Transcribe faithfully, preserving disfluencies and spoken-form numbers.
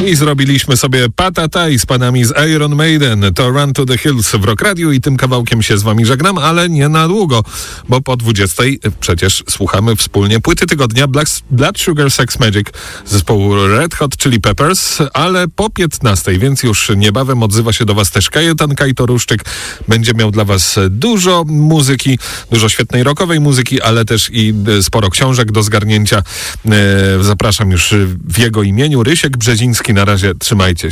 I zrobiliśmy sobie patata i z panami z Iron Maiden. To Run to the Hills w Rock Radio i tym kawałkiem się z wami żegnam, ale nie na długo, bo po dwudziestej przecież słuchamy wspólnie płyty tygodnia Black, Blood Sugar Sex Magic zespołu Red Hot Chili Peppers, ale po piętnastej, więc już niebawem odzywa się do was też Kajetan Kajtoruszczyk. Będzie miał dla was dużo muzyki, dużo świetnej rockowej muzyki, ale też i sporo książek do zgarnięcia. Zapraszam już w jego imieniu. Rysiek Brzeziński, na razie trzymajcie się.